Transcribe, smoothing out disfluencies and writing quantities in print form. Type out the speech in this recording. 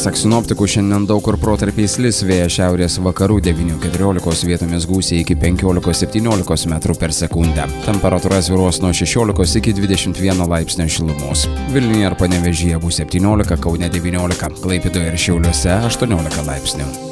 Pasak sinoptikų, šiandien daug kur protarpiais lis, vėjas šiaurės vakarų 9–14, vietomis gūsiai iki 15–17 metrų per sekundę. Temperatūra svyruos nuo 16 iki 21 laipsnio šilumos. Vilniuje ir Panevėžyje bus 17, Kaune 19, Klaipėdoje ir Šiauliuose 18 laipsnių.